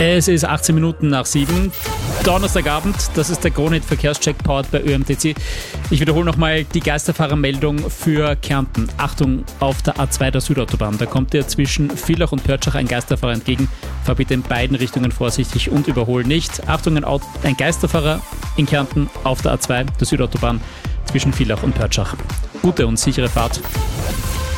Es ist 18 Minuten nach 7. Donnerstagabend, das ist der Kronehit Verkehrscheck powered bei ÖMTC. Ich wiederhole nochmal die Geisterfahrermeldung für Kärnten. Achtung, auf der A2 der Südautobahn. Da kommt dir zwischen Villach und Pörtschach ein Geisterfahrer entgegen. Fahr bitte in beiden Richtungen vorsichtig und überhol nicht. Achtung, ein Geisterfahrer in Kärnten auf der A2 der Südautobahn zwischen Villach und Pörtschach. Gute und sichere Fahrt.